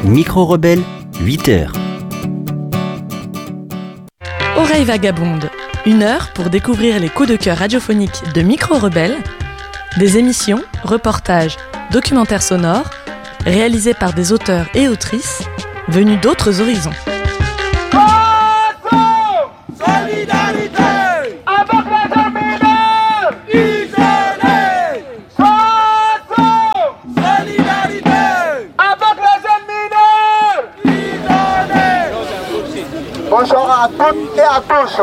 Micro-rebelle, 8h. Oreilles vagabondes, 1 heure pour découvrir les coups de cœur radiophoniques de Micro-rebelle, des émissions, reportages, documentaires sonores, réalisés par des auteurs et autrices venus d'autres horizons. Bonjour à toutes et à tous.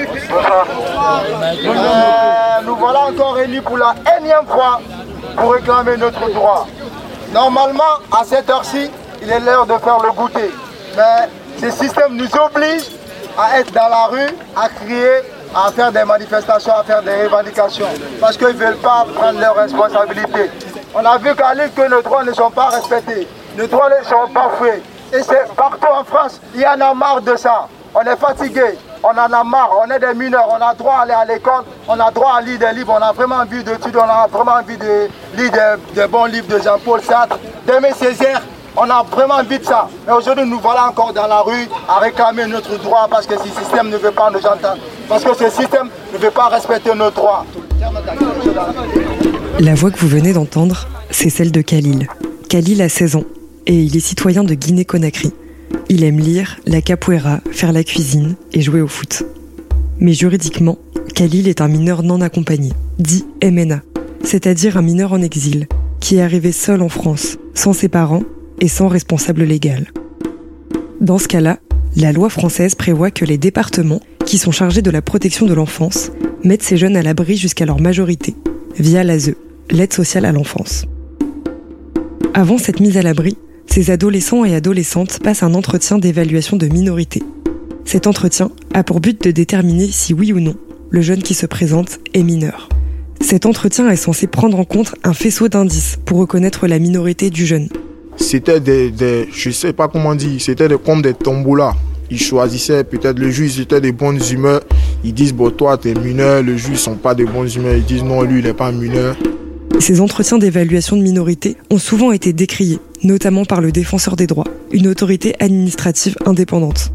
Nous voilà encore réunis pour la énième fois pour réclamer notre droit. Normalement, à cette heure-ci, il est l'heure de faire le goûter. Mais ce système nous oblige à être dans la rue, à crier, à faire des manifestations, à faire des revendications. Parce qu'ils ne veulent pas prendre leurs responsabilités. On a vu qu'à l'île que nos droits ne sont pas respectés. Nos droits ne sont pas faits. Et c'est partout en France, il y en a marre de ça. On est fatigué, on en a marre, on est des mineurs, on a droit à aller à l'école, on a droit à lire des livres, on a vraiment envie d'étudier, on a vraiment envie de lire des bons livres de Jean-Paul Sartre, d'Aimé Césaire, on a vraiment envie de ça. Mais aujourd'hui, nous voilà encore dans la rue à réclamer notre droit parce que ce système ne veut pas nous entendre, parce que ce système ne veut pas respecter nos droits. La voix que vous venez d'entendre, c'est celle de Khalil. Khalil a 16 ans et il est citoyen de Guinée-Conakry. Il aime lire, la capoeira, faire la cuisine et jouer au foot. Mais juridiquement, Khalil est un mineur non accompagné, dit MNA, c'est-à-dire un mineur en exil, qui est arrivé seul en France, sans ses parents et sans responsable légal. Dans ce cas-là, la loi française prévoit que les départements, qui sont chargés de la protection de l'enfance, mettent ces jeunes à l'abri jusqu'à leur majorité, via l'ASE, l'aide sociale à l'enfance. Avant cette mise à l'abri, ces adolescents et adolescentes passent un entretien d'évaluation de minorité. Cet entretien a pour but de déterminer si oui ou non le jeune qui se présente est mineur. Cet entretien est censé prendre en compte un faisceau d'indices pour reconnaître la minorité du jeune. C'était je sais pas comment dire, c'était comme des tombolas. Ils choisissaient, peut-être le juge était de bonnes humeurs. Ils disent, bon toi t'es mineur, le juge sont pas de bonnes humeurs. Ils disent, non lui il est pas mineur. Ces entretiens d'évaluation de minorité ont souvent été décriés, notamment par le Défenseur des droits, une autorité administrative indépendante.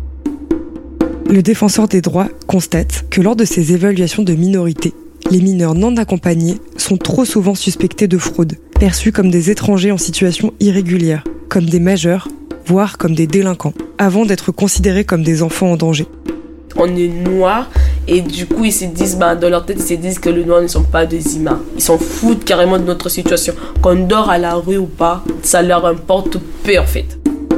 Le Défenseur des droits constate que lors de ces évaluations de minorité, les mineurs non accompagnés sont trop souvent suspectés de fraude, perçus comme des étrangers en situation irrégulière, comme des majeurs, voire comme des délinquants, avant d'être considérés comme des enfants en danger. On est noir et du coup ils se disent, dans leur tête ils se disent que les noirs ne sont pas des humains. Ils s'en foutent carrément de notre situation. Qu'on dort à la rue ou pas, ça leur importe peu en fait.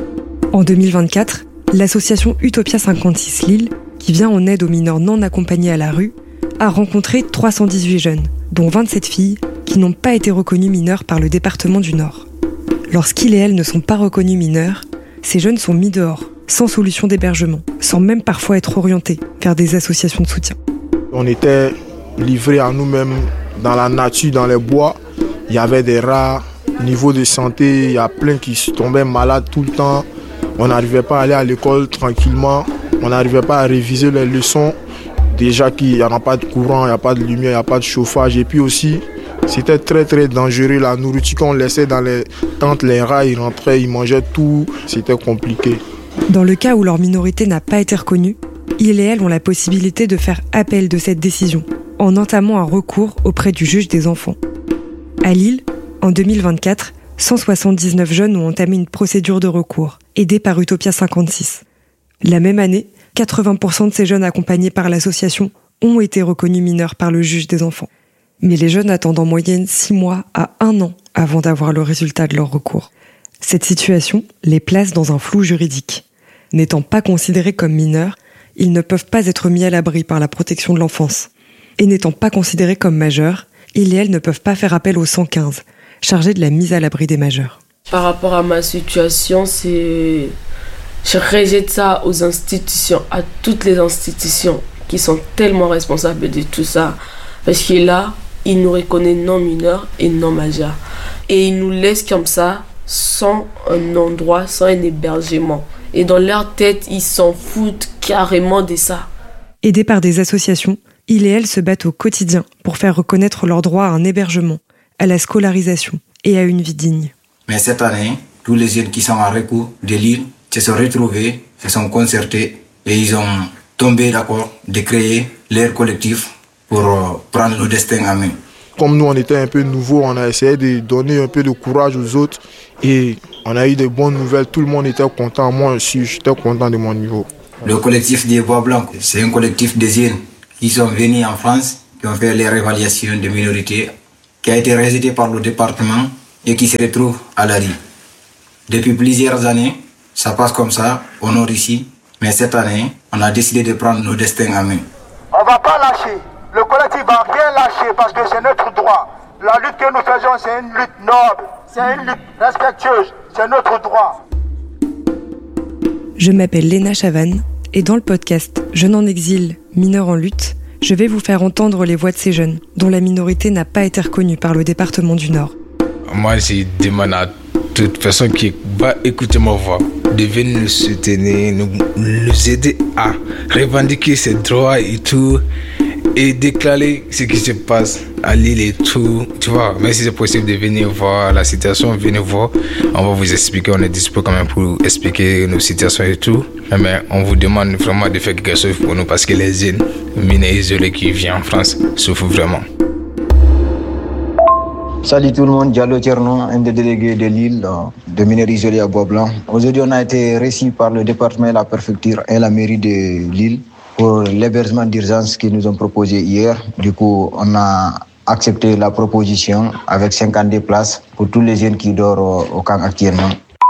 En 2024, l'association Utopia 56 Lille, qui vient en aide aux mineurs non accompagnés à la rue, a rencontré 318 jeunes, dont 27 filles, qui n'ont pas été reconnus mineurs par le département du Nord. Lorsqu'ils et elles ne sont pas reconnus mineurs, ces jeunes sont mis dehors, sans solution d'hébergement, sans même parfois être orientés vers des associations de soutien. On était livrés à nous-mêmes dans la nature, dans les bois. Il y avait des rats, niveau de santé, il y a plein qui tombaient malades tout le temps. On n'arrivait pas à aller à l'école tranquillement, on n'arrivait pas à réviser les leçons. Déjà qu'il n'y a pas de courant, il n'y a pas de lumière, il n'y a pas de chauffage. Et puis aussi, c'était très très dangereux. La nourriture qu'on laissait dans les tentes, les rats, ils rentraient, ils mangeaient tout. C'était compliqué. Dans le cas où leur minorité n'a pas été reconnue, ils et elles ont la possibilité de faire appel de cette décision, en entamant un recours auprès du juge des enfants. À Lille, en 2024, 179 jeunes ont entamé une procédure de recours, aidés par Utopia 56. La même année, 80% de ces jeunes accompagnés par l'association ont été reconnus mineurs par le juge des enfants. Mais les jeunes attendent en moyenne 6 mois à 1 an avant d'avoir le résultat de leur recours. Cette situation les place dans un flou juridique. N'étant pas considérés comme mineurs, ils ne peuvent pas être mis à l'abri par la protection de l'enfance. Et n'étant pas considérés comme majeurs, ils et elles ne peuvent pas faire appel au 115, chargé de la mise à l'abri des majeurs. Par rapport à ma situation, je rejette ça aux institutions, à toutes les institutions qui sont tellement responsables de tout ça. Parce que là, ils nous reconnaissent non mineurs et non majeurs. Et ils nous laissent comme ça, sans un endroit, sans un hébergement. Et dans leur tête, ils s'en foutent carrément de ça. Aidés par des associations, ils et elles se battent au quotidien pour faire reconnaître leur droit à un hébergement, à la scolarisation et à une vie digne. Mais cette année, tous les jeunes qui sont en recours de Lille se sont retrouvés, se sont concertés et ils ont tombé d'accord de créer leur collectif pour prendre le destin en main. Comme nous, on était un peu nouveaux, on a essayé de donner un peu de courage aux autres et on a eu de bonnes nouvelles. Tout le monde était content. Moi aussi, j'étais content de mon niveau. Le collectif des Bois Blancs, c'est un collectif de jeunes qui sont venus en France, qui ont fait leur évaluation de minorité, qui a été rejeté par le département et qui se retrouve à la rue. Depuis plusieurs années, ça passe comme ça, au nord ici, mais cette année, on a décidé de prendre nos destins en main. On ne va pas lâcher. Le collectif va rien lâcher parce que c'est notre droit. La lutte que nous faisons, c'est une lutte noble, c'est une lutte respectueuse, c'est notre droit. Je m'appelle Léna Chavannes et dans le podcast Jeunes en exil, mineurs en lutte, je vais vous faire entendre les voix de ces jeunes dont la minorité n'a pas été reconnue par le département du Nord. Moi, je demande à toute personne qui va écouter ma voix de venir nous soutenir, nous aider à revendiquer ses droits et tout, et déclarer ce qui se passe à Lille et tout. Tu vois, même si c'est possible de venir voir la situation, venez voir. On va vous expliquer, on est dispo quand même pour expliquer nos situations et tout. Mais on vous demande vraiment de faire quelque chose pour nous parce que les jeunes mineurs isolés qui viennent en France souffrent vraiment. Salut tout le monde, Diallo Tierno, un des délégués de Lille, de mineurs isolés à Bois Blanc. Aujourd'hui, on a été reçus par le département, la préfecture et la mairie de Lille pour l'hébergement d'urgence qu'ils nous ont proposé hier. Du coup, on a accepté la proposition avec 52 places pour tous les jeunes qui dorment au camp actuellement.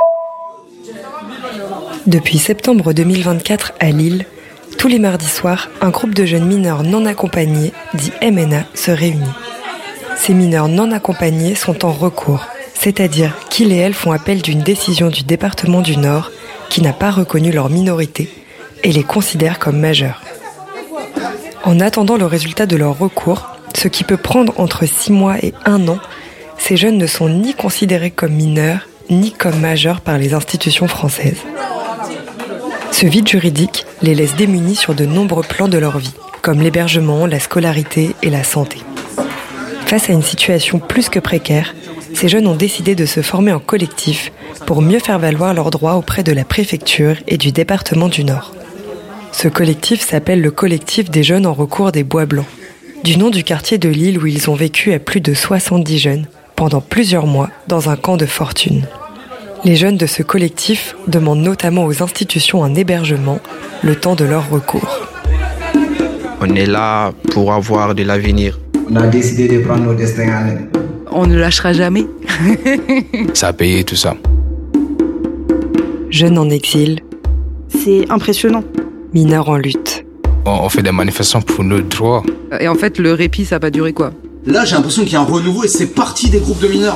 Depuis septembre 2024 à Lille, tous les mardis soirs, un groupe de jeunes mineurs non accompagnés, dit MNA, se réunit. Ces mineurs non accompagnés sont en recours, c'est-à-dire qu'ils et elles font appel d'une décision du département du Nord qui n'a pas reconnu leur minorité et les considère comme majeurs. En attendant le résultat de leur recours, ce qui peut prendre entre 6 mois et 1 an, ces jeunes ne sont ni considérés comme mineurs, ni comme majeurs par les institutions françaises. Ce vide juridique les laisse démunis sur de nombreux plans de leur vie, comme l'hébergement, la scolarité et la santé. Face à une situation plus que précaire, ces jeunes ont décidé de se former en collectif pour mieux faire valoir leurs droits auprès de la préfecture et du département du Nord. Ce collectif s'appelle le collectif des jeunes en recours des Bois Blancs, du nom du quartier de Lille où ils ont vécu à plus de 70 jeunes pendant plusieurs mois dans un camp de fortune. Les jeunes de ce collectif demandent notamment aux institutions un hébergement le temps de leur recours. On est là pour avoir de l'avenir. On a décidé de prendre nos destins en main. On ne lâchera jamais. Ça a payé tout ça. Jeunes en exil. C'est impressionnant. Mineurs en lutte. On fait des manifestations pour nos droits. Et en fait, le répit, ça va pas durer quoi. Là, j'ai l'impression qu'il y a un renouveau et c'est parti des groupes de mineurs.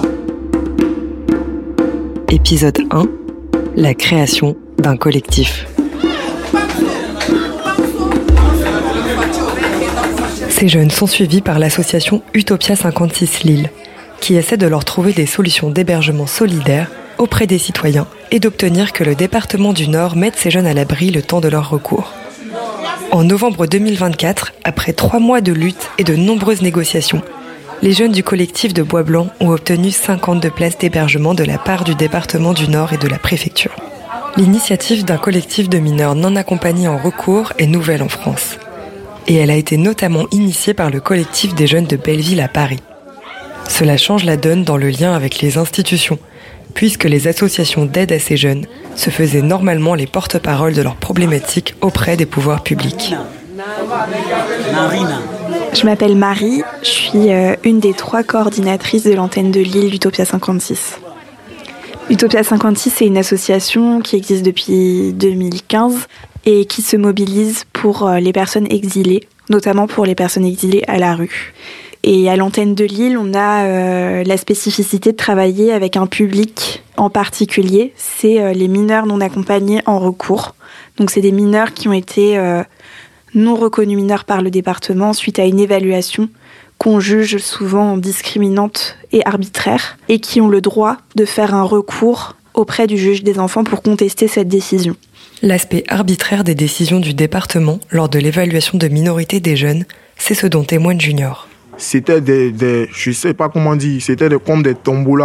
Épisode 1. La création d'un collectif. Ces jeunes sont suivis par l'association Utopia 56 Lille, qui essaie de leur trouver des solutions d'hébergement solidaire auprès des citoyens et d'obtenir que le département du Nord mette ces jeunes à l'abri le temps de leur recours. En novembre 2024, après 3 mois de lutte et de nombreuses négociations, les jeunes du collectif de Bois Blanc ont obtenu 52 places d'hébergement de la part du département du Nord et de la préfecture. L'initiative d'un collectif de mineurs non accompagnés en recours est nouvelle en France. Et elle a été notamment initiée par le collectif des jeunes de Belleville à Paris. Cela change la donne dans le lien avec les institutions, puisque les associations d'aide à ces jeunes se faisaient normalement les porte-paroles de leurs problématiques auprès des pouvoirs publics. Je m'appelle Marie, je suis une des 3 coordinatrices de l'antenne de Lille Utopia 56. Utopia 56, c'est une association qui existe depuis 2015 et qui se mobilise pour les personnes exilées, notamment pour les personnes exilées à la rue. Et à l'antenne de Lille, on a la spécificité de travailler avec un public en particulier, c'est les mineurs non accompagnés en recours. Donc c'est des mineurs qui ont été non reconnus mineurs par le département suite à une évaluation qu'on juge souvent discriminante et arbitraire, et qui ont le droit de faire un recours auprès du juge des enfants pour contester cette décision. L'aspect arbitraire des décisions du département lors de l'évaluation de minorité des jeunes, c'est ce dont témoigne Junior. C'était je sais pas comment dire, c'était comme des tombolas.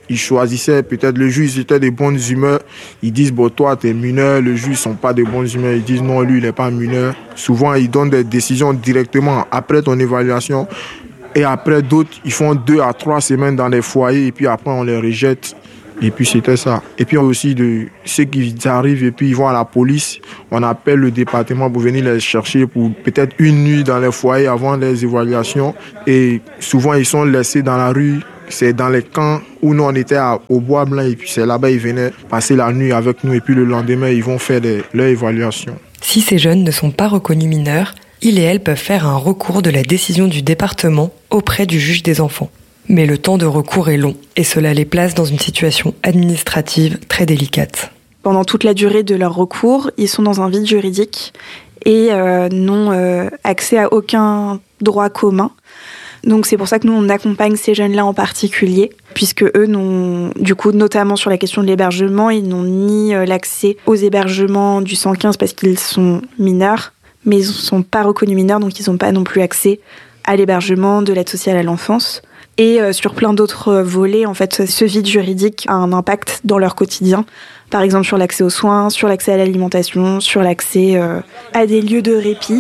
ils choisissaient peut-être le juge, ils étaient de bonnes humeurs. Ils disent, bon, toi, t'es mineur. Le juge, ils sont pas de bonnes humeurs. Ils disent, non, lui, il n'est pas mineur. Souvent, ils donnent des décisions directement après ton évaluation. Et après, d'autres, ils font 2 à 3 semaines dans les foyers et puis après, on les rejette. Et puis, c'était ça. Et puis, aussi, de ceux qui arrivent et puis ils vont à la police, on appelle le département pour venir les chercher pour peut-être une nuit dans les foyers avant les évaluations. Et souvent, ils sont laissés dans la rue. C'est dans les camps où nous, on était au Bois Blanc. Et puis, c'est là-bas, ils venaient passer la nuit avec nous. Et puis, le lendemain, ils vont faire leur évaluation. Si ces jeunes ne sont pas reconnus mineurs, ils et elles peuvent faire un recours de la décision du département auprès du juge des enfants. Mais le temps de recours est long et cela les place dans une situation administrative très délicate. Pendant toute la durée de leur recours, ils sont dans un vide juridique et n'ont accès à aucun droit commun. Donc c'est pour ça que nous, on accompagne ces jeunes-là en particulier, puisque eux n'ont, du coup, notamment sur la question de l'hébergement, ils n'ont ni l'accès aux hébergements du 115 parce qu'ils sont mineurs, mais ils ne sont pas reconnus mineurs, donc ils n'ont pas non plus accès à l'hébergement de l'aide sociale à l'enfance. Et sur plein d'autres volets, en fait, ce vide juridique a un impact dans leur quotidien. Par exemple, sur l'accès aux soins, sur l'accès à l'alimentation, sur l'accès à des lieux de répit.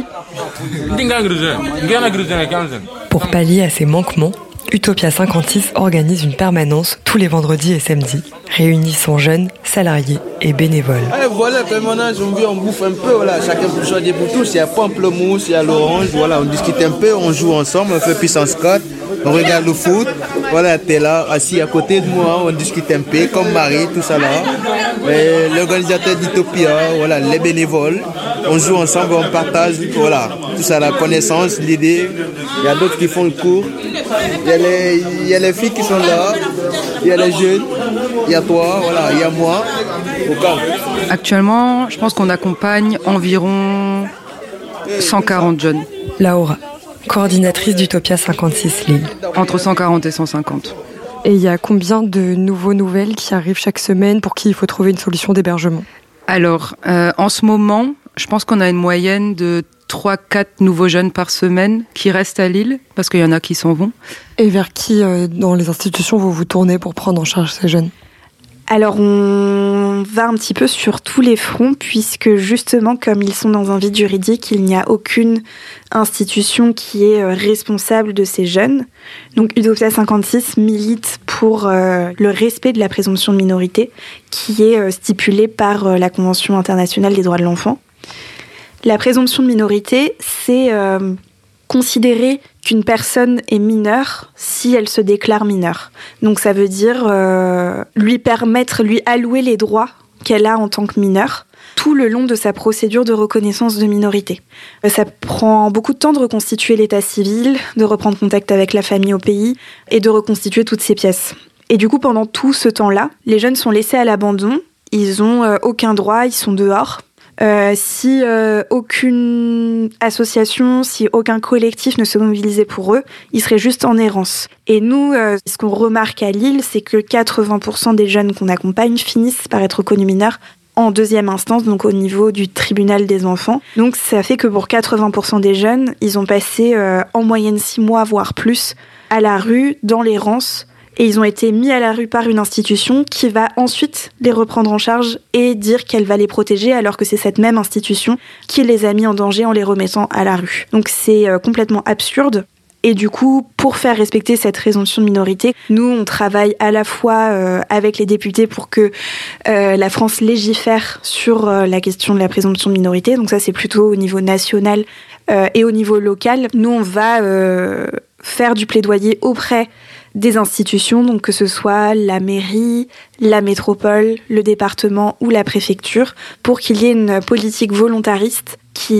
Pour pallier à ces manquements, Utopia 56 organise une permanence tous les vendredis et samedis, réunissant jeunes, salariés et bénévoles. Voilà, permanence, on bouffe un peu, voilà, chacun pour choisir pour tous. Il y a pamplemousse, il y a l'orange, voilà, on discute un peu, on joue ensemble, on fait puissance 4, on regarde le foot, voilà, t'es là, assis à côté de moi, on discute un peu, comme Marie, tout ça là. Et l'organisateur d'Utopia, voilà, les bénévoles, on joue ensemble, on partage, voilà, tout ça, la connaissance, l'idée. Il y a d'autres qui font le cours. Il y a les filles qui sont là, il y a les jeunes, il y a toi, voilà, il y a moi. Actuellement, je pense qu'on accompagne environ 140 jeunes. Laura, coordinatrice d'Utopia 56 Lille. Entre 140 et 150. Et il y a combien de nouvelles qui arrivent chaque semaine pour qui il faut trouver une solution d'hébergement ? Alors, en ce moment, je pense qu'on a une moyenne de 3-4 nouveaux jeunes par semaine qui restent à Lille, parce qu'il y en a qui s'en vont. Et vers qui, dans les institutions, vous vous tournez pour prendre en charge ces jeunes ? Alors, on va un petit peu sur tous les fronts, puisque justement, comme ils sont dans un vide juridique, il n'y a aucune institution qui est responsable de ces jeunes. Donc, Utopia 56 milite pour le respect de la présomption de minorité, qui est stipulée par la Convention internationale des droits de l'enfant. La présomption de minorité, c'est considérer qu'une personne est mineure si elle se déclare mineure. Donc ça veut dire lui allouer les droits qu'elle a en tant que mineure tout le long de sa procédure de reconnaissance de minorité. Ça prend beaucoup de temps de reconstituer l'état civil, de reprendre contact avec la famille au pays et de reconstituer toutes ces pièces. Et du coup, pendant tout ce temps-là, les jeunes sont laissés à l'abandon, ils n'ont aucun droit, ils sont dehors. Si aucune association, si aucun collectif ne se mobilisait pour eux, ils seraient juste en errance. Et nous, ce qu'on remarque à Lille, c'est que 80% des jeunes qu'on accompagne finissent par être reconnus mineurs en deuxième instance, donc au niveau du tribunal des enfants. Donc ça fait que pour 80% des jeunes, ils ont passé en moyenne 6 mois, voire plus, à la rue, dans l'errance. Et ils ont été mis à la rue par une institution qui va ensuite les reprendre en charge et dire qu'elle va les protéger, alors que c'est cette même institution qui les a mis en danger en les remettant à la rue. Donc c'est complètement absurde. Et du coup, pour faire respecter cette présomption de minorité, nous, on travaille à la fois avec les députés pour que la France légifère sur la question de la présomption de minorité. Donc ça, c'est plutôt au niveau national et au niveau local. Nous, on va faire du plaidoyer auprès des institutions, donc que ce soit la mairie, la métropole, le département ou la préfecture, pour qu'il y ait une politique volontariste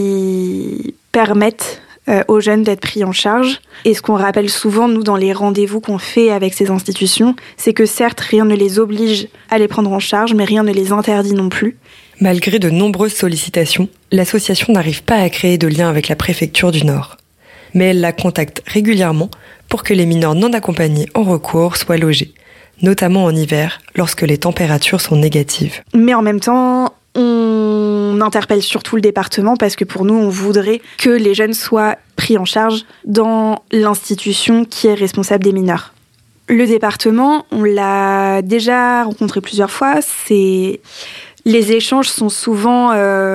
qui permette aux jeunes d'être pris en charge. Et ce qu'on rappelle souvent, nous, dans les rendez-vous qu'on fait avec ces institutions, c'est que certes, rien ne les oblige à les prendre en charge, mais rien ne les interdit non plus. Malgré de nombreuses sollicitations, l'association n'arrive pas à créer de lien avec la préfecture du Nord. Mais elle la contacte régulièrement pour que les mineurs non accompagnés en recours soient logés, notamment en hiver, lorsque les températures sont négatives. Mais en même temps, on interpelle surtout le département parce que pour nous, on voudrait que les jeunes soient pris en charge dans l'institution qui est responsable des mineurs. Le département, on l'a déjà rencontré plusieurs fois. Les échanges sont souvent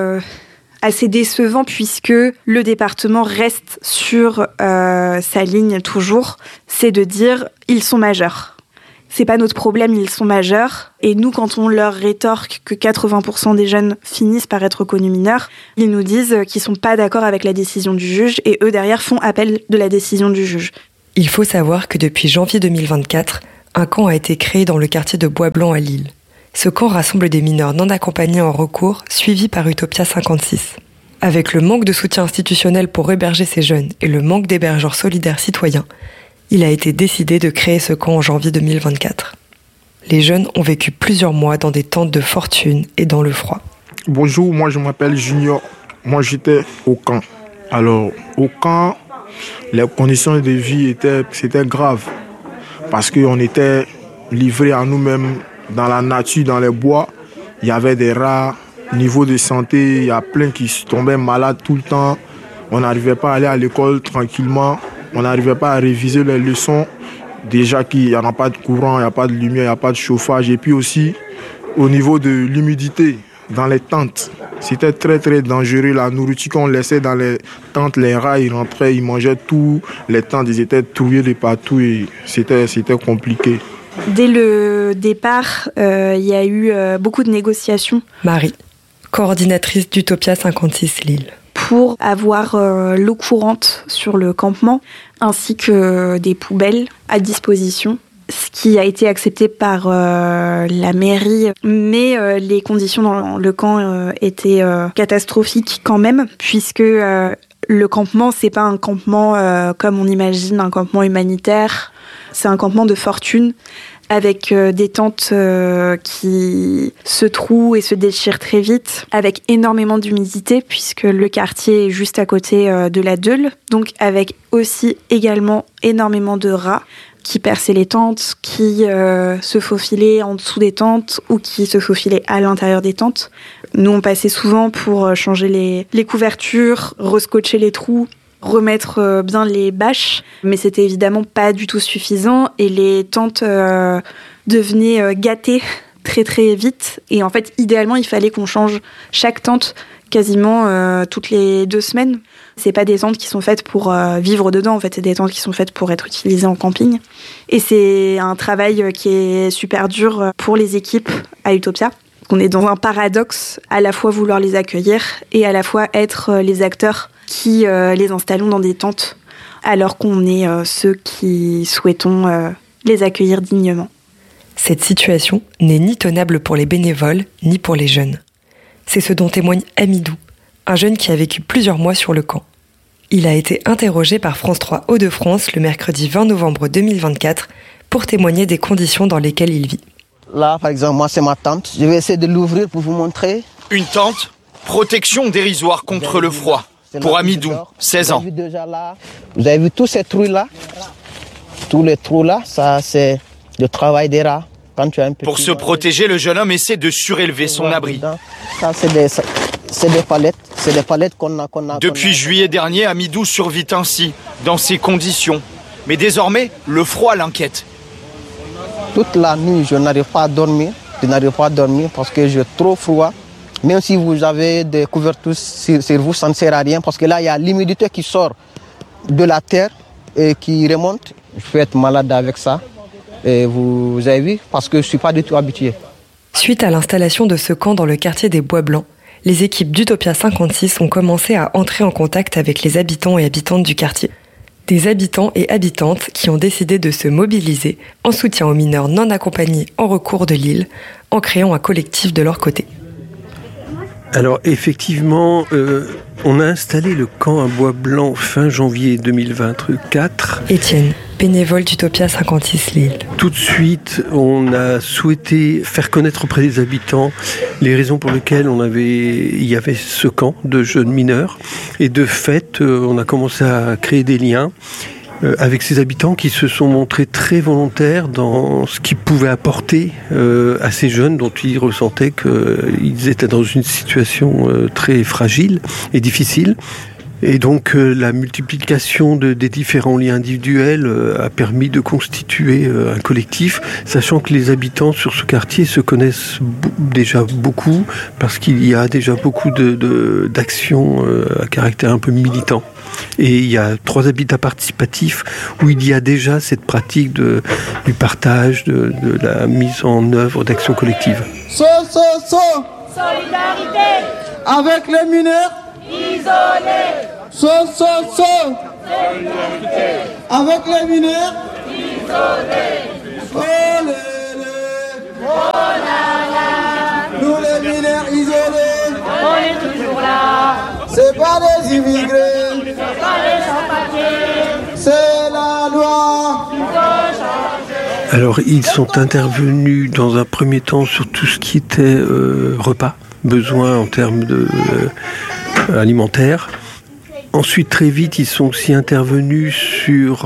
assez décevants puisque le département reste sur sa ligne toujours. C'est de dire ils sont majeurs. C'est pas notre problème, ils sont majeurs. Et nous, quand on leur rétorque que 80% des jeunes finissent par être reconnus mineurs, ils nous disent qu'ils sont pas d'accord avec la décision du juge et eux, derrière, font appel de la décision du juge. Il faut savoir que depuis janvier 2024, un camp a été créé dans le quartier de Bois-Blanc à Lille. Ce camp rassemble des mineurs non accompagnés en recours, suivis par Utopia 56. Avec le manque de soutien institutionnel pour héberger ces jeunes et le manque d'hébergeurs solidaires citoyens, il a été décidé de créer ce camp en janvier 2024. Les jeunes ont vécu plusieurs mois dans des tentes de fortune et dans le froid. Bonjour, moi je m'appelle Junior. Moi j'étais au camp. Alors au camp, les conditions de vie c'était grave. Parce qu'on était livrés à nous-mêmes dans la nature, dans les bois. Il y avait des rats. Niveau de santé, il y a plein qui tombaient malades tout le temps. On n'arrivait pas à aller à l'école tranquillement. On n'arrivait pas à réviser les leçons. Déjà qu'il n'y a pas de courant, il n'y a pas de lumière, il n'y a pas de chauffage. Et puis aussi, au niveau de l'humidité, dans les tentes, c'était très très dangereux. La nourriture qu'on laissait dans les tentes, les rats, ils rentraient, ils mangeaient tout. Les tentes, ils étaient trouillés de partout et c'était compliqué. Dès le départ, il y a eu beaucoup de négociations. Marie, coordinatrice d'Utopia 56 Lille. Pour avoir l'eau courante sur le campement, ainsi que des poubelles à disposition, ce qui a été accepté par la mairie. Mais les conditions dans le camp étaient catastrophiques quand même, puisque le campement, c'est pas un campement comme on imagine, un campement humanitaire. C'est un campement de fortune, avec des tentes qui se trouent et se déchirent très vite, avec énormément d'humidité, puisque le quartier est juste à côté de la Deule, donc avec aussi également énormément de rats qui perçaient les tentes, qui se faufilaient en dessous des tentes ou qui se faufilaient à l'intérieur des tentes. Nous, on passait souvent pour changer les couvertures, rescotcher les trous, remettre bien les bâches, mais c'était évidemment pas du tout suffisant et les tentes devenaient gâtées très très vite. Et en fait, idéalement, il fallait qu'on change chaque tente quasiment toutes les 2 semaines. C'est pas des tentes qui sont faites pour vivre dedans, en fait, c'est des tentes qui sont faites pour être utilisées en camping. Et c'est un travail qui est super dur pour les équipes à Utopia. On est dans un paradoxe, à la fois vouloir les accueillir et à la fois être les acteurs qui les installons dans des tentes, alors qu'on est ceux qui souhaitons les accueillir dignement. Cette situation n'est ni tenable pour les bénévoles, ni pour les jeunes. C'est ce dont témoigne Amidou, un jeune qui a vécu plusieurs mois sur le camp. Il a été interrogé par France 3 Hauts-de-France le mercredi 20 novembre 2024 pour témoigner des conditions dans lesquelles il vit. Là, par exemple, moi, c'est ma tente. Je vais essayer de l'ouvrir pour vous montrer. Une tente, protection dérisoire contre le froid. Pour Amidou, 16 ans. Vous avez vu tous ces trous-là? Tous les trous-là, ça, c'est le travail des rats. Quand tu as un petit Pour se protéger, le jeune homme essaie de surélever son abri. Ça, c'est des palettes. C'est des palettes qu'on a. Depuis juillet dernier, Amidou survit ainsi, dans ces conditions. Mais désormais, le froid l'inquiète. Toute la nuit, je n'arrive pas à dormir. Je n'arrive pas à dormir parce que j'ai trop froid. Même si vous avez des couvertures sur vous, ça ne sert à rien parce que là, il y a l'humidité qui sort de la terre et qui remonte. Je peux être malade avec ça. Et vous avez vu, parce que je ne suis pas du tout habitué. Suite à l'installation de ce camp dans le quartier des Bois Blancs, les équipes d'Utopia 56 ont commencé à entrer en contact avec les habitants et habitantes du quartier. Des habitants et habitantes qui ont décidé de se mobiliser en soutien aux mineurs non accompagnés en recours de Lille, en créant un collectif de leur côté. Alors effectivement, on a installé le camp à Bois Blanc fin janvier 2024. Étienne, bénévole d'Utopia 56 Lille. Tout de suite, on a souhaité faire connaître auprès des habitants les raisons pour lesquelles il y avait ce camp de jeunes mineurs. Et de fait, on a commencé à créer des liens avec ces habitants qui se sont montrés très volontaires dans ce qu'ils pouvaient apporter à ces jeunes dont ils ressentaient qu'ils étaient dans une situation très fragile et difficile. Et donc la multiplication des différents liens individuels a permis de constituer un collectif, sachant que les habitants sur ce quartier se connaissent déjà beaucoup, parce qu'il y a déjà beaucoup d'actions à caractère un peu militant. Et il y a 3 habitats participatifs où il y a déjà cette pratique du partage, de la mise en œuvre d'actions collectives. Solidarité avec les mineurs isolés. Solidarité avec les mineurs isolés. Nous les mineurs isolés, on est toujours là. C'est pas des immigrés, c'est pas des sans-papiers, c'est la loi. Alors ils sont intervenus dans un premier temps sur tout ce qui était repas, besoins en termes alimentaires. Ensuite, très vite, ils sont aussi intervenus sur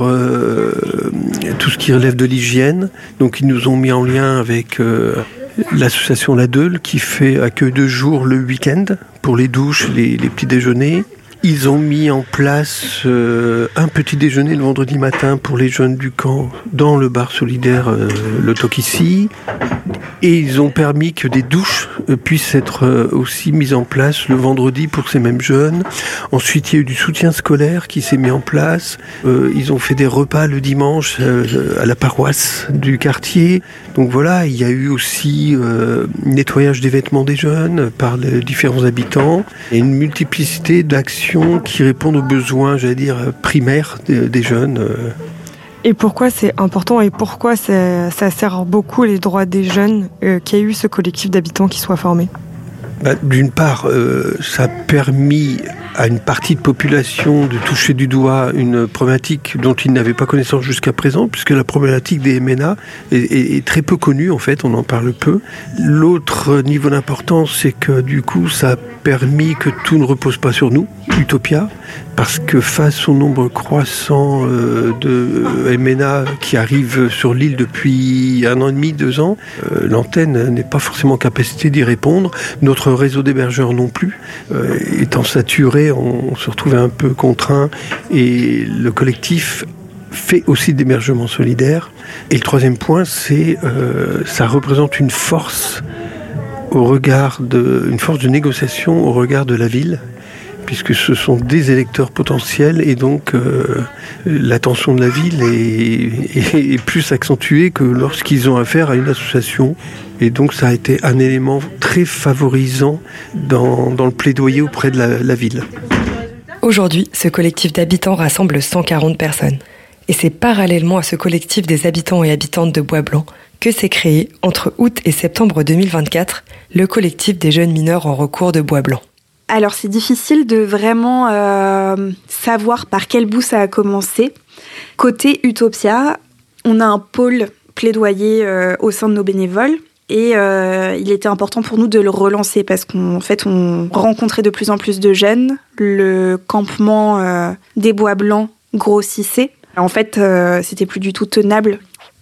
tout ce qui relève de l'hygiène. Donc, ils nous ont mis en lien avec l'association La Deule qui fait accueil de jour le week-end pour les douches, les petits déjeuners. Ils ont mis en place un petit déjeuner le vendredi matin pour les jeunes du camp dans le bar solidaire Le Tokissi. Et ils ont permis que des douches puissent être aussi mises en place le vendredi pour ces mêmes jeunes. Ensuite, il y a eu du soutien scolaire qui s'est mis en place. Ils ont fait des repas le dimanche à la paroisse du quartier. Donc voilà, il y a eu aussi nettoyage des vêtements des jeunes par les différents habitants. Et une multiplicité d'actions qui répondent aux besoins, j'allais dire, primaires des jeunes. Et pourquoi c'est important et pourquoi ça sert beaucoup les droits des jeunes qu'il y ait eu ce collectif d'habitants qui soit formé ? D'une part, ça a permis à une partie de population de toucher du doigt une problématique dont ils n'avaient pas connaissance jusqu'à présent, puisque la problématique des MNA est très peu connue, en fait, on en parle peu. L'autre niveau d'importance, c'est que du coup, ça a permis que tout ne repose pas sur nous, Utopia, parce que face au nombre croissant de MNA qui arrivent sur l'île depuis 1 an et demi, 2 ans, l'antenne n'est pas forcément en capacité d'y répondre. Notre réseau d'hébergeurs non plus. Étant saturé, on se retrouvait un peu contraint et le collectif fait aussi d'hébergement solidaire. Et le 3e point, c'est ça représente une force une force de négociation au regard de la ville, puisque ce sont des électeurs potentiels et donc l'attention de la ville est plus accentuée que lorsqu'ils ont affaire à une association. Et donc ça a été un élément très favorisant dans le plaidoyer auprès de la ville. Aujourd'hui, ce collectif d'habitants rassemble 140 personnes. Et c'est parallèlement à ce collectif des habitants et habitantes de Bois-Blanc que s'est créé, entre août et septembre 2024, le collectif des jeunes mineurs en recours de Bois-Blanc. Alors c'est difficile de vraiment savoir par quel bout ça a commencé. Côté Utopia, on a un pôle plaidoyer au sein de nos bénévoles et il était important pour nous de le relancer parce qu'en fait on rencontrait de plus en plus de jeunes. Le campement des Bois Blancs grossissait. En fait, c'était plus du tout tenable.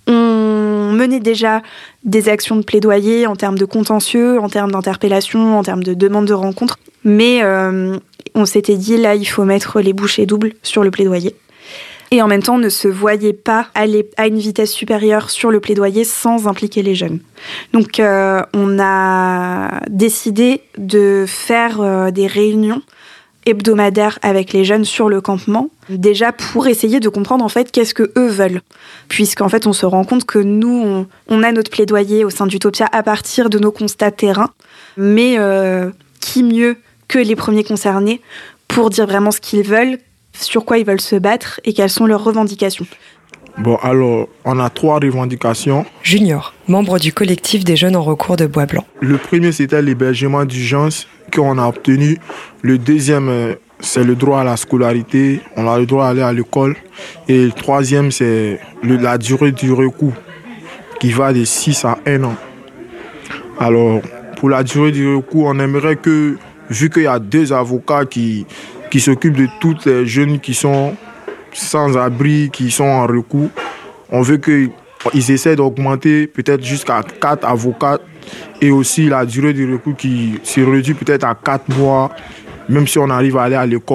On menait déjà des actions de plaidoyer en termes de contentieux, en termes d'interpellation, en termes de demande de rencontre. Mais on s'était dit, là, il faut mettre les bouchées doubles sur le plaidoyer. Et en même temps, on ne se voyait pas aller à une vitesse supérieure sur le plaidoyer sans impliquer les jeunes. Donc, on a décidé de faire des réunions hebdomadaires avec les jeunes sur le campement, déjà pour essayer de comprendre en fait qu'est-ce que eux veulent. Puisqu'en fait, on se rend compte que nous, on a notre plaidoyer au sein d'Utopia à partir de nos constats terrain, mais qui mieux que les premiers concernés pour dire vraiment ce qu'ils veulent, sur quoi ils veulent se battre et quelles sont leurs revendications. Bon, alors, on a 3 revendications. Junior, membre du collectif des jeunes en recours de Bois-Blanc. Le premier, c'était l'hébergement d'urgence qu'on a obtenu. Le deuxième, c'est le droit à la scolarité. On a le droit d'aller à l'école. Et le troisième, c'est la durée du recours, qui va de 6 à 1 an. Alors, pour la durée du recours, on aimerait que, vu qu'il y a 2 avocats qui s'occupent de toutes les jeunes qui sont sans abri, qui sont en recours, on veut qu'ils essaient d'augmenter peut-être jusqu'à 4 avocats et aussi la durée du recours qui se réduit peut-être à 4 mois, même si on arrive à aller à l'école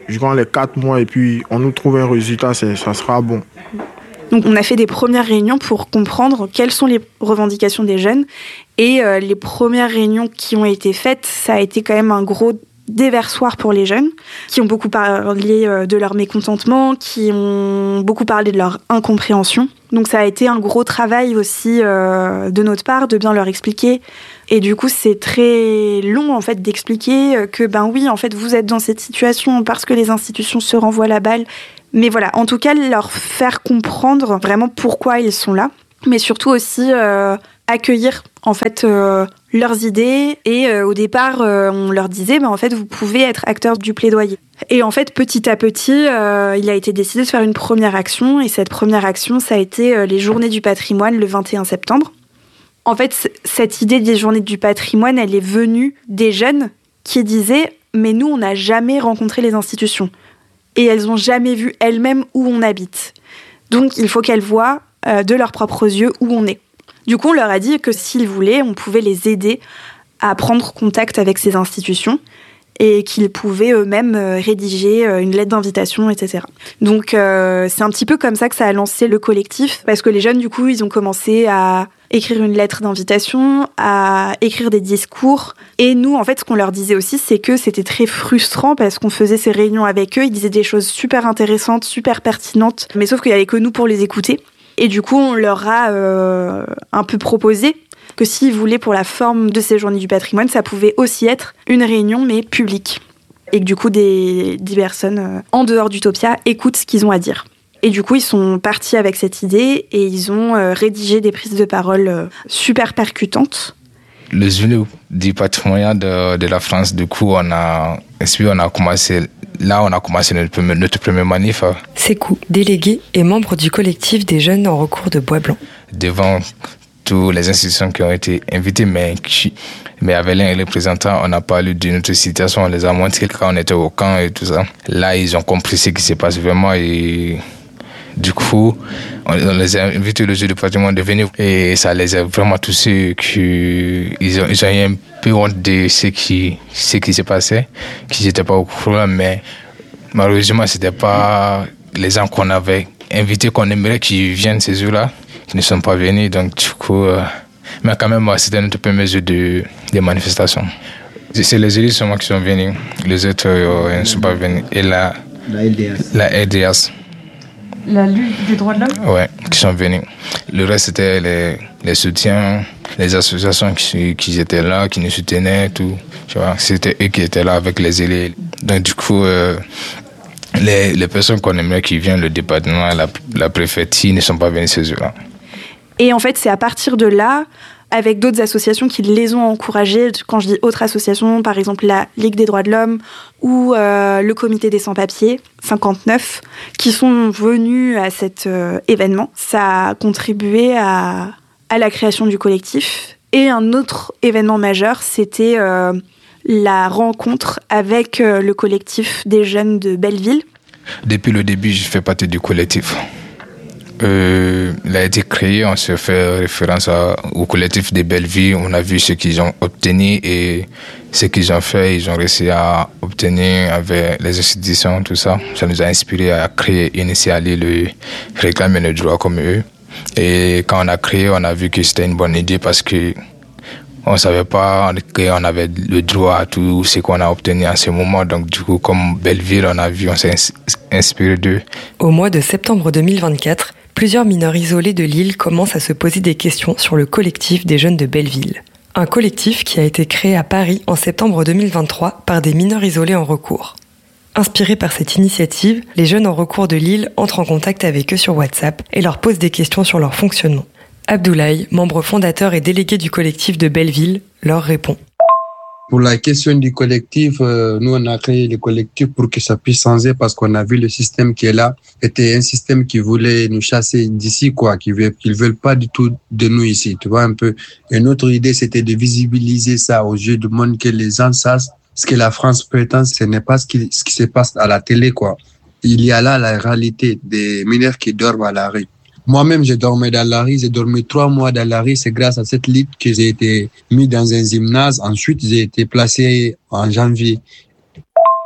durant les 4 mois et puis on nous trouve un résultat, ça sera bon. Donc on a fait des premières réunions pour comprendre quelles sont les revendications des jeunes. Et les premières réunions qui ont été faites, ça a été quand même un gros déversoir pour les jeunes, qui ont beaucoup parlé de leur mécontentement, qui ont beaucoup parlé de leur incompréhension. Donc ça a été un gros travail aussi de notre part, de bien leur expliquer. Et du coup, c'est très long en fait d'expliquer que ben oui, en fait, vous êtes dans cette situation parce que les institutions se renvoient la balle. Mais voilà, en tout cas, leur faire comprendre vraiment pourquoi ils sont là, mais surtout aussi accueillir en fait leurs idées. Et au départ, on leur disait, en fait, vous pouvez être acteur du plaidoyer. Et en fait, petit à petit, il a été décidé de faire une première action. Et cette première action, ça a été les Journées du patrimoine le 21 septembre. En fait, cette idée des Journées du patrimoine, elle est venue des jeunes qui disaient, mais nous, on n'a jamais rencontré les institutions. Et elles n'ont jamais vu elles-mêmes où on habite. Donc, il faut qu'elles voient de leurs propres yeux où on est. Du coup, on leur a dit que s'ils voulaient, on pouvait les aider à prendre contact avec ces institutions et qu'ils pouvaient eux-mêmes rédiger une lettre d'invitation, etc. Donc, c'est un petit peu comme ça que ça a lancé le collectif, parce que les jeunes, du coup, ils ont commencé à écrire une lettre d'invitation, à écrire des discours. Et nous, en fait, ce qu'on leur disait aussi, c'est que c'était très frustrant parce qu'on faisait ces réunions avec eux, ils disaient des choses super intéressantes, super pertinentes, mais sauf qu'il n'y avait que nous pour les écouter. Et du coup, on leur a un peu proposé que s'ils voulaient pour la forme de ces Journées du patrimoine, ça pouvait aussi être une réunion, mais publique. Et que du coup, des personnes en dehors d'Utopia écoutent ce qu'ils ont à dire. Et du coup, ils sont partis avec cette idée et ils ont rédigé des prises de parole super percutantes. Les Journées du patrimoine de la France, du coup, on a commencé notre premier manif. Sékou, délégué et membre du collectif des jeunes en recours de Bois-Blanc. Devant toutes les institutions qui ont été invitées, mais avec les représentants, on a parlé de notre situation, on les a montré quand on était au camp et tout ça. Là, ils ont compris ce qui se passe vraiment et du coup, on les a invités le jour du patrimoine de venir et ça les a vraiment touchés. Ils ont eu un peu honte de ce qui s'est passé, qu'ils n'étaient pas au courant, mais malheureusement, ce n'était pas les gens qu'on avait invités, qu'on aimerait qu'ils viennent ces jours-là, qui ne sont pas venus. Donc, du coup, mais quand même, c'était notre premier jour de manifestation. C'est les élus seulement qui sont venus, les autres ne sont pas venus. Et la LDS. La lutte des droits de l'homme ? Oui, qui sont venus. Le reste, c'était les soutiens, les associations qui étaient là, qui nous soutenaient, tout. Tu vois, c'était eux qui étaient là avec les élèves. Donc, du coup, les personnes qu'on aimerait qui viennent, le département, la préfecture, ne sont pas venus ces jours-là. Et en fait, c'est à partir de là, avec d'autres associations qui les ont encouragés, quand je dis autres associations, par exemple la Ligue des droits de l'homme ou le Comité des sans-papiers, 59, qui sont venus à cet événement. Ça a contribué à la création du collectif. Et un autre événement majeur, c'était la rencontre avec le collectif des jeunes de Belleville. Depuis le début, je fais partie du collectif. Il a été créé, on se fait référence au collectif de Belleville. On a vu ce qu'ils ont obtenu et ce qu'ils ont fait. Ils ont réussi à obtenir avec les institutions, tout ça. Ça nous a inspiré à créer, initier à aller réclamer nos droits comme eux. Et quand on a créé, on a vu que c'était une bonne idée parce que on ne savait pas qu'on avait le droit à tout ce qu'on a obtenu en ce moment. Donc, du coup, comme Belleville, on a vu, on s'est inspiré d'eux. Au mois de septembre 2024, plusieurs mineurs isolés de Lille commencent à se poser des questions sur le collectif des jeunes de Belleville. Un collectif qui a été créé à Paris en septembre 2023 par des mineurs isolés en recours. Inspirés par cette initiative, les jeunes en recours de Lille entrent en contact avec eux sur WhatsApp et leur posent des questions sur leur fonctionnement. Abdoulaye, membre fondateur et délégué du collectif de Belleville, leur répond. Pour la question du collectif, nous on a créé le collectif pour que ça puisse changer parce qu'on a vu le système qui est là était un système qui voulait nous chasser d'ici quoi, qu'ils veulent pas du tout de nous ici, tu vois un peu. Et notre idée c'était de visibiliser ça aux yeux du monde, que les gens sachent ce que la France prétend, ce n'est pas ce qui se passe à la télé quoi. Il y a là la réalité des mineurs qui dorment à la rue. Moi-même, je dormais dans la rue, j'ai dormi 3 mois dans la rue. C'est grâce à cette lutte que j'ai été mis dans un gymnase. Ensuite, j'ai été placé en janvier.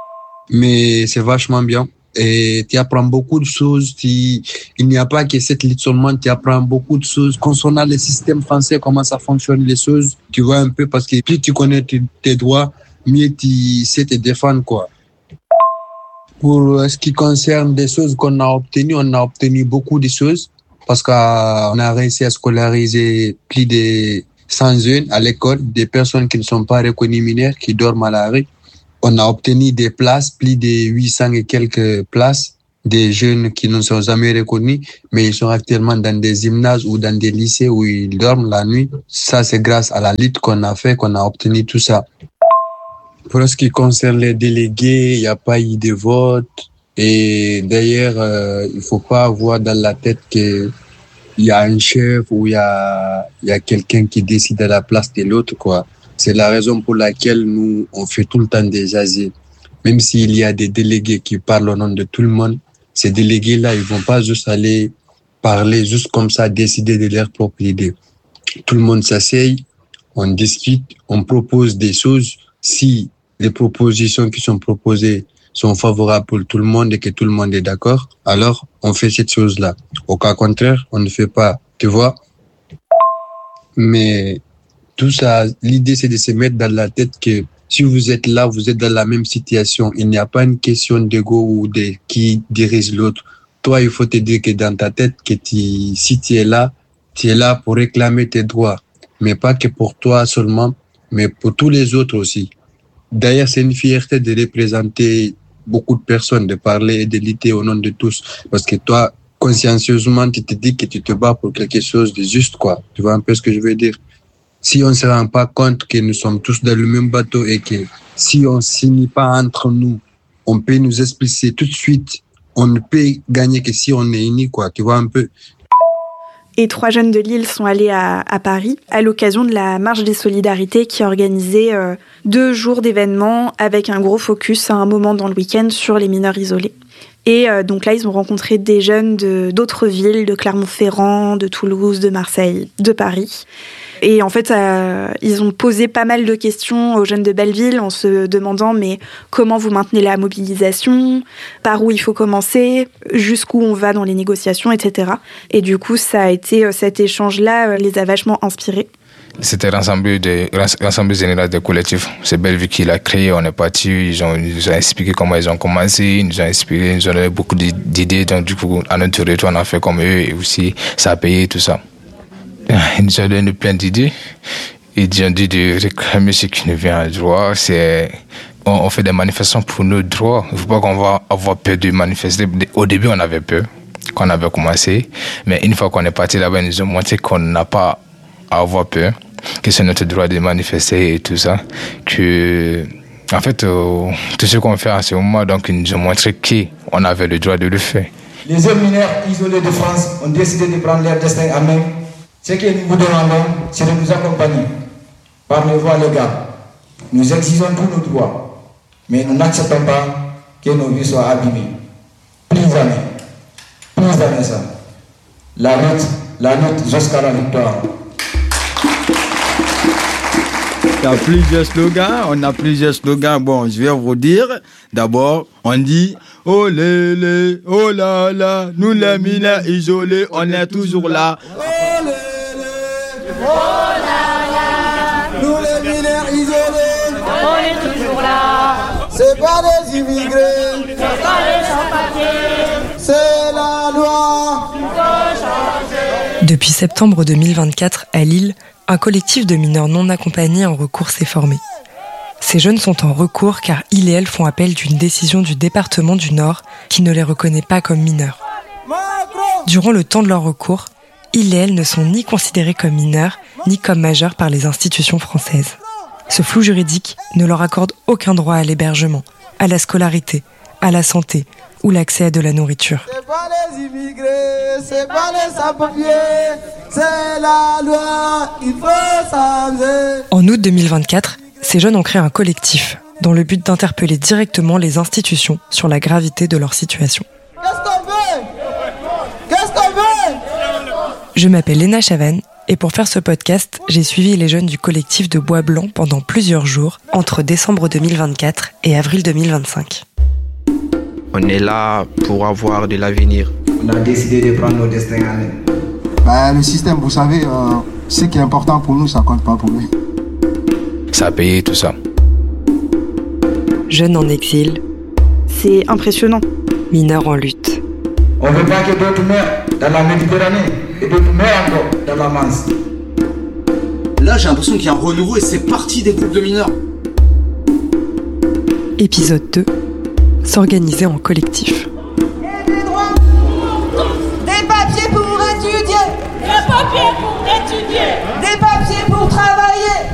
mais c'est vachement bien. Et tu apprends beaucoup de choses. Il n'y a pas que 7 litres seulement, tu apprends beaucoup de choses. Concernant le système français, comment ça fonctionne les choses, tu vois un peu, parce que plus tu connais tes droits, mieux tu sais te défendre, quoi. Pour ce qui concerne des choses qu'on a obtenu beaucoup de choses, parce qu'on a réussi à scolariser plus de 100 jeunes à l'école, des personnes qui ne sont pas reconnues mineurs, qui dorment à la rue. On a obtenu des places, plus de 800 et quelques places, des jeunes qui ne sont jamais reconnus, mais ils sont actuellement dans des gymnases ou dans des lycées où ils dorment la nuit. Ça, c'est grâce à la lutte qu'on a fait, qu'on a obtenu tout ça. Pour ce qui concerne les délégués, il n'y a pas eu de vote. Et d'ailleurs, il faut pas avoir dans la tête que il y a un chef ou il y a quelqu'un qui décide à la place de l'autre, quoi. C'est la raison pour laquelle nous, on fait tout le temps des asiles. Même s'il y a des délégués qui parlent au nom de tout le monde, ces délégués-là, ils vont pas juste aller parler juste comme ça, décider de leur propre idée. Tout le monde s'asseye, on discute, on propose des choses. Si les propositions qui sont proposées sont favorables pour tout le monde et que tout le monde est d'accord, alors on fait cette chose-là. Au cas contraire, on ne fait pas, tu vois. Mais tout ça, l'idée, c'est de se mettre dans la tête que si vous êtes là, vous êtes dans la même situation. Il n'y a pas une question d'ego ou de qui dirige l'autre. Toi, il faut te dire que dans ta tête, que si tu es là pour réclamer tes droits. Mais pas que pour toi seulement, mais pour tous les autres aussi. D'ailleurs, c'est une fierté de représenter beaucoup de personnes, de parler et de lutter au nom de tous. Parce que toi, consciencieusement, tu te dis que tu te bats pour quelque chose de juste, quoi. Tu vois un peu ce que je veux dire? Si on ne se rend pas compte que nous sommes tous dans le même bateau et que si on ne signe pas entre nous, on peut nous expliquer tout de suite. On ne peut gagner que si on est unis, quoi. Tu vois un peu? Et 3 jeunes de Lille sont allés à Paris à l'occasion de la Marche des Solidarités qui organisait 2 jours d'événements avec un gros focus à un moment dans le week-end sur les mineurs isolés. Et donc là, ils ont rencontré des jeunes d'autres villes, de Clermont-Ferrand, de Toulouse, de Marseille, de Paris. Et en fait, ils ont posé pas mal de questions aux jeunes de Belleville en se demandant mais comment vous maintenez la mobilisation, par où il faut commencer, jusqu'où on va dans les négociations, etc. Et du coup, ça a été cet échange-là les a vachement inspirés. C'était l'Assemblée générale des collectifs. C'est Belleville qui l'a créé. On est parti, ils nous ont expliqué comment ils ont commencé, ils nous ont inspiré, ils nous ont donné beaucoup d'idées. Donc du coup, à notre retour, on a fait comme eux et aussi ça a payé tout ça. Ils nous ont donné plein d'idées. Ils ont dit de réclamer ce qui nous vient à droit. On fait des manifestations pour nos droits. Il ne faut pas qu'on va avoir peur de manifester. Au début, on avait peur quand on avait commencé. Mais une fois qu'on est parti là-bas, ils nous ont montré qu'on n'a pas à avoir peur, que c'est notre droit de manifester et tout ça. En fait, tout ce qu'on fait en ce moment, donc, ils nous ont montré qu'on avait le droit de le faire. Les hommes mineurs isolés de France ont décidé de prendre leur destin à main. Ce que nous vous demandons, c'est de nous accompagner par les voies légales. Nous exigeons tous nos droits, mais nous n'acceptons pas que nos vies soient abîmées. Plus jamais ça. La lutte jusqu'à la victoire. Il y a plusieurs slogans, Bon, je vais vous dire. D'abord, on dit « Oh lélé, oh là là, nous les mineurs isolés, on est toujours là. » Oh là là, nous les mineurs isolés, on est toujours là. C'est pas des immigrés, c'est pas des sans-papiers, c'est la loi. Il faut changer. Depuis septembre 2024, à Lille, un collectif de mineurs non accompagnés en recours s'est formé. Ces jeunes sont en recours car ils et elles font appel d'une décision du département du Nord qui ne les reconnaît pas comme mineurs. Durant le temps de leur recours, ils et elles ne sont ni considérés comme mineurs, ni comme majeurs par les institutions françaises. Ce flou juridique ne leur accorde aucun droit à l'hébergement, à la scolarité, à la santé ou l'accès à de la nourriture. C'est pas les immigrés, c'est pas les sans-papiers, c'est la loi, il faut changer. En août 2024, ces jeunes ont créé un collectif dans le but d'interpeller directement les institutions sur la gravité de leur situation. Qu'est-ce qu'on veut? Qu'est-ce qu'on veut? Je m'appelle Léna Chavannes et pour faire ce podcast, j'ai suivi les jeunes du collectif de Bois Blanc pendant plusieurs jours entre décembre 2024 et avril 2025. On est là pour avoir de l'avenir. On a décidé de prendre nos destins en main. Le système, vous savez, ce qui est important pour nous, ça compte pas pour lui. Ça a payé tout ça. Jeunes en exil. C'est impressionnant. Mineurs en lutte. On ne veut pas que d'autres meurent dans la Méditerranée et d'autres meurent encore dans la Manche. Là, j'ai l'impression qu'il y a un renouveau et c'est parti des groupes de mineurs. Épisode 2. S'organiser en collectif.